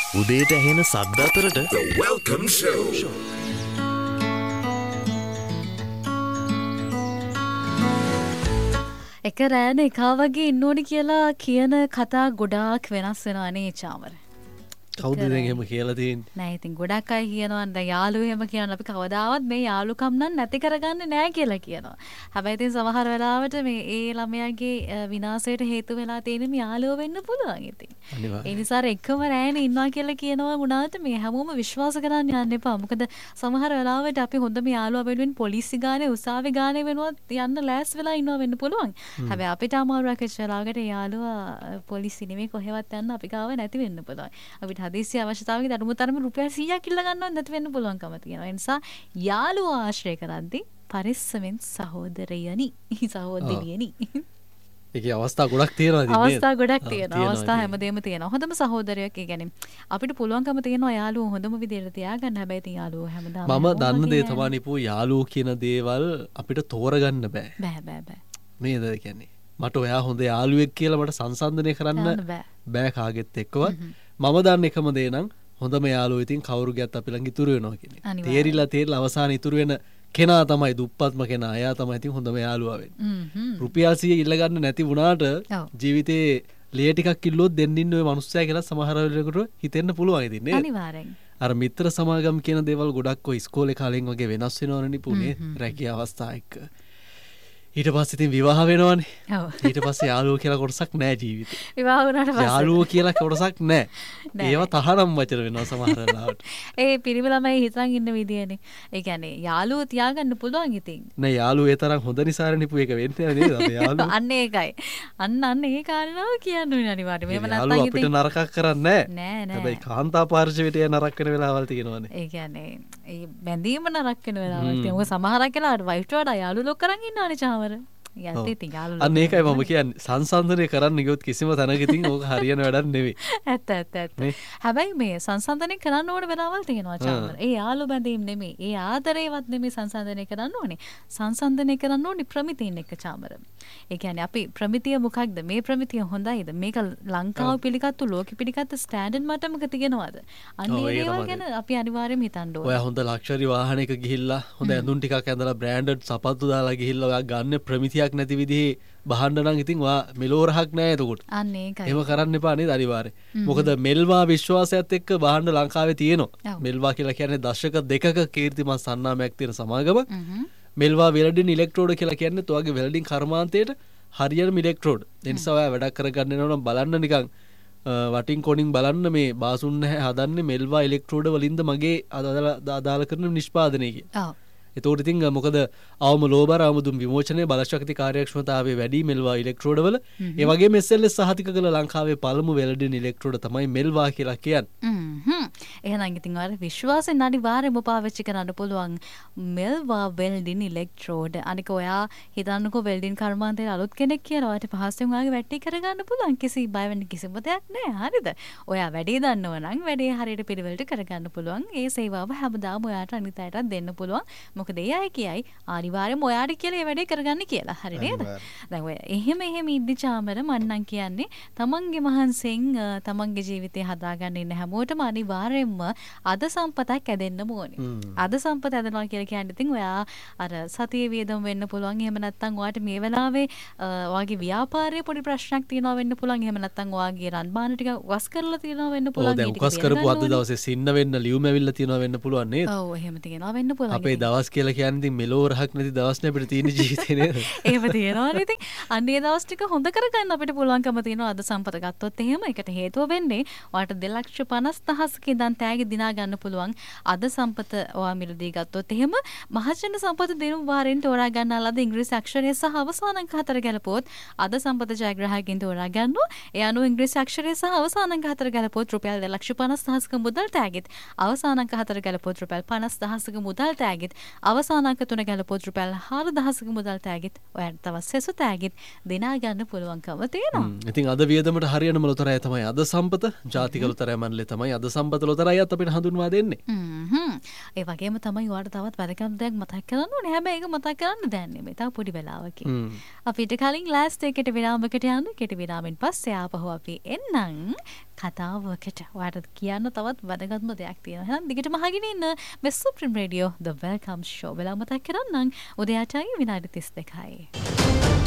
උදේට ඇහෙන සද්ද අතරට The Welcome Show. එක රෑන එකා වගේ ඉන්න ඕනි කියලා කියන කතා ගොඩාක් වෙනස් වෙනවා නේ චාමර. කවුද දැන් එහෙම කියලා තියෙන්නේ? නෑ ඉතින් ගොඩක් අය කියනවා දැන් යාළුවෝ එහෙම කියනවා අපි කවදාවත් මේ යාළුකම් නම් නැති කරගන්නේ නෑ කියලා කියනවා. හැබැයි ඉතින් සමහර වෙලාවට මේ ඒ ළමයාගේ විනාශයට හේතු වෙලා තියෙන මේ යාළුවෝ වෙන්න පුළුවන් ඉතින්. ඒ නිසා එකම රෑනේ ඉන්නවා කියලා කියනවා වුණාට මේ හැමෝම විශ්වාස කරන්න යන්න එපා. මොකද සමහර වෙලාවට අපි හොඳම යාළුවා වෙනුවෙන් පොලිසි ගානේ උසාවි ගානේ වෙනුවත් යන්න ලෑස් වෙලා ඉන්නවා වෙන්න පුළුවන්. හැබැයි අපිට අමාරුවක් වෙච්ච වෙලාවකට යාළුවා පොලිසි නෙමෙයි කොහෙවත් යන්න අපි ගාව නැති වෙන්න පුළුවන්. අපිට හදිසි අවශ්‍යතාවයක දඩමුතරම රුපියල් 100ක් ඉල්ල ගන්නවත් නැති වෙන්න පුළුවන්කම තියෙනවා. ඒ නිසා යාළුවෝ ආශ්‍රය කරද්දී පරිස්සමෙන් සහෝදරයනි සහෝදරියනි. ඒකේ අවස්ථා ගොඩක් තියෙනවා ඉතින්. අවස්ථා ගොඩක් තියෙනවා. අවස්ථා හැමදේම තියෙනවා. හොඳම සහෝදරයෙක් ඒ කියන්නේ අපිට පුළුවන්කම තියෙනවා යාළුවෝ හොඳම විදිහට තියාගන්න. හැබැයි ඉතින් යාළුවෝ හැමදාම මම දන්න දේ තමයි නිපු යාළුවෝ කියන දේවල් අපිට තෝරගන්න බෑ. බෑ. නේද? ඒ කියන්නේ මට ඔයා හොඳ යාළුවෙක් කියලා මට සංසන්දනය කරන්න බෑ කාගෙත් එක්කවත්. මම දන්න එකම දේ නම් හොඳම යාළුවෝ ඉතින් කවුරු ගියත් අපි ළඟ ඉතුරු වෙනවා කියන්නේ. තේරිලා අවසාන ඉතුරු වෙන කෙනා තමයි දුප්පත්ම කෙනා. එයා තමයි ඉතින් හොඳම යාළුවා වෙන්නේ. රුපියල් 100 ඉල්ල ගන්න නැති වුණාට ජීවිතේ ලේ ටිකක් කිල්ලුවොත් දෙන්න ඉන්න ඔය මනුස්සයා කියලා සමහර වෙලාවකට හිතෙන්න පුළුවන් ඉතින් නේද? අනිවාර්යෙන්. අර මිත්‍ර සමාගම් කියන දේවල් ගොඩක් ඔය ඉස්කෝලේ කාලෙන් වගේ වෙනස් වෙනවනේ නිපුනේ රැකිය අවස්ථා එක්ක. ඊට පස්සේ ඉතින් විවාහ වෙනවනේ. ඊට පස්සේ යාළුවෝ කියලා කොටසක් නැහැ ජීවිතේ. විවාහ වුණාට පස්සේ යාළුවෝ කියලා කොටසක් නැහැ. ඒවා තහනම් වචන වෙනවා සමහර වෙලාවට. ඒ පිරිමි ළමයි හිතන් ඉන්න විදියනේ. ඒ කියන්නේ යාළුවෝ තියාගන්න පුළුවන් ඉතින්. නෑ යාළුවෝ ඒ තරම් හොඳ නිසානේ නිපු එක වෙන්නේ නේද අපේ යාළුවෝ. අන්න ඒකයි. අන්න ඒ කාරණාව කියන්න ඕනේ අනිවාර්යයෙන්. මේව නැත්තම් යාළුවෝ අපිට නරකක් කරන්නේ නෑ. හැබැයි කාන්තා පාර්ශවයට නරක වෙන වෙලාවල් තියෙනවානේ. ඒ කියන්නේ ඒ බැඳීම නරක වෙන වෙලාවල් තියෙනවා. මොකද සමහරක් වෙලාවට වයිෆ්ට වඩා යාළුවෝ ලොක් කරන් ඉන්නවනේ චාමර. අන්න ඒකයි මම කියන්නේ සංසන්දනය කරන්න ගියොත් කිසිම තැනක ඉතින් ඕක හරියන වැඩක් නෙවෙයි. ඇත්ත. හැබැයි මේ සංසන්දනය කරන්න ඕන වෙලාවල් තියෙනවා චාමර. ඒ යාළු බැඳීම් නෙමෙයි. ඒ ආදරේවත් නෙමෙයි සංසන්දනය කරන්න ඕනේ. සංසන්දනය කරන්න ඕනේ ප්‍රමිතින් එක්ක චාමර. ඒ කියන්නේ අපි ප්‍රමිතිය මොකක්ද? මේ ප්‍රමිතිය හොඳයිද? මේක ලංකාව පිළිගත්තු ලෝකෙ පිළිගත්තු ස්ටෑන්ඩඩ් මට්ටමක තියෙනවද? අන්න ඒ දේවල් ගැන අපි අනිවාර්යයෙන්ම හිතන්න ඕනේ. ඔයා හොඳ ලක්ෂරි වාහනයක ගිහිල්ලා හොඳ ඇඳුම් ටිකක් ඇඳලා බ්‍රෑන්ඩඩ් සපත්තු දාලා ගිහිල්ලා ඔයා ගන්න ප්‍රමිතියක් නැති විදිහේ බහන්න නම් ඉතින් ඔයා මෙලෝ රහක් නෑ එතකොට. අන්න ඒකයි. එහෙම කරන්න එපා නේද අනිවාර්යෙන්. මොකද මෙල්වා විශ්වාසයත් එක්ක බහන්න ලංකාවේ තියෙනවා. මෙල්වා කියලා කියන්නේ දශක දෙකක කීර්තිමත් සන්නාමයක් තියෙන සමාගම. මෙල්වා වෙල්ඩින් ඉලෙක්ට්‍රෝඩ් කියලා කියන්නේ ඔයාගේ වෙල්ඩින් කර්මාන්තයට හරියටම ඉලෙක්ට්‍රෝඩ්. ඒ නිසා ඔයා වැඩක් කරගන්න යනවා නම් බලන්න නිකන් වටින් කොණින් බලන්න මේ බාසුන් නැහැ හදන්නේ මෙල්වා ඉලෙක්ට්‍රෝඩ් වලින්ද මගේ අදාළ කරන නිෂ්පාදනය කියලා. එතකොට ඉතින් මොකද අවම ලෝබර අවමුදුම් විමෝචනය බලශක්ති කාර්යක්ෂමතාවය වැඩි මෙල්වා ඉලෙක්ට්‍රෝඩ් වල ඒ වගේම SLS සහතික කළ ලංකාවේ පළමු වෙල්ඩින් ඉලෙක්ට්‍රෝඩ් තමයි මෙල්වා කියලා කියන්නේ. එහෙනම් ඉතින් ඔයාලා විශ්වාසයෙන් අනිවාර්යයෙන්ම පාවිච්චි කරන්න පුළුවන් මෙල්වා වෙල්ඩින් ඉලෙක්ට්‍රෝඩ්. අනික ඔයා හිතන්නකෝ වෙල්ඩින් කර්මාන්තයේ අලුත් කෙනෙක් කියලා ඔයාට පහසුවෙන් ඔයාගේ වැටි කරගන්න පුළුවන්. කිසි බය වෙන්න කිසිම දෙයක් නැහැ. හරිද? ඔයා වැඩේ දන්නව නම් වැඩේ හරියට පිළිවෙලට කරගන්න පුළුවන්. ඒ සේවාව හැමදාම ඔයාට අනිත් අයටත් දෙන්න පුළුවන්. මොකද ඒ අය කියයි අනිවාර්යයෙන්ම ඔයාට කියලා මේ වැඩේ කරගන්න කියලා. හරි නේද? දැන් ඔය එහෙම ඉද්දි චාමර මන්නම් කියන්නේ තමන්ගේ මහන්සියෙන් තමන්ගේ ජීවිතය හදාගන්න ඉන්න හැමෝටම අනිවාර්යයෙන්ම අද සම්පතක් ඇදෙන්න ඕනේ. අද සම්පත ඇදෙනවා කියලා කියන්නේ ඉතින් ඔයා අර සතියේ වියදම් වෙන්න පුළුවන්. එහෙම නැත්නම් ඔයාට මේ වෙලාවේ ඔයාගේ ව්‍යාපාරයේ පොඩි ප්‍රශ්නයක් තියෙනවා වෙන්න පුළුවන්. එහෙම නැත්නම් ඔයාගේ රන් බාන ටික වස් කරලා තියෙනවා වෙන්න පුළුවන්. ඔව් දැන් උකස් කරපු අද දවසේ සින්න වෙන්න ලියුම ඇවිල්ලා තියෙනවා වෙන්න පුළුවන් නේද? ඔව් එහෙම තියෙනවා වෙන්න පුළුවන්. අපේ දවස් කියලා කියන්නේ ඉතින් මෙලෝ රහක් නැති දවස් නේ අපිට තියෙන ජීවිතේ නේද? එහෙම තියෙනවනේ ඉතින්. අන්න ඒ දවස් ටික හොඳ කරගන්න අපිට පුළුවන්කම තියෙනවා. අද සම්පත ගත්තොත් එහෙම ඒකට හේතුව වෙන්නේ ඔයාට 2,50,000ක ඉඳන් තෑගි දිනා ගන්න පුළුවන්. අද සම්පත ඔයා මිලදී ගත්තොත් එහෙම මහජන සම්පත දිනුම් වාරෙන් තෝරා ගන්නා ලද ඉංග්‍රීසි අක්ෂරය සහ අවසාන අංක 4 ගැලපුවොත් අද සම්පත ජයග්‍රාහකයන් තෝරා ගන්නවා. ඒ අනුව ඉංග්‍රීසි අක්ෂරය සහ අවසාන අංක 4 ගැලපුවොත් රුපියල් 2,50,000ක මුදල් තෑගිත් අවසාන අංක 4 ගැලපුවොත් රුපියල් 50,000ක මුදල් තෑගිත් අවසාන අංක 3 ගැලපුවොත් රුපියල් 4,000ක මුදල් තෑගිත් ඔයාට තවත් සෙසු තෑගිත් දිනා ගන්න පුළුවන්කම තියෙනවා. ඉතින් අද වියදමට හරියනම ලොතරැය තමයි අද සම්පත ජාතික ලොතරැය මණ්ඩලය තමයි අද සම්පත ලොතරැයත් අපිට හඳුන්වා දෙන්නේ. ඒ වගේම තමයි වාට තවත් වැදගත් දෙයක් මතක් කරන්න ඕනේ. හැබැයි ඒක මතක් කරන්න දැන් නෙමෙයි. තව පොඩි වෙලාවකින්. අපිට කලින් last එකේට විරාමයකට යන්න. කෙටි විරාමෙන් පස්සේ ආපහු අපි එන්නම් කතාවකට. ඔයාලට කියන්න තවත් වැදගත්ම දෙයක් තියෙනවා. එහෙනම් දිගටම අහගෙන ඉන්න මේ Supreme Radio The Welcome Show. වෙලාව මතක් කරන්නම්. උදේ 8යි විනාඩි 32යි.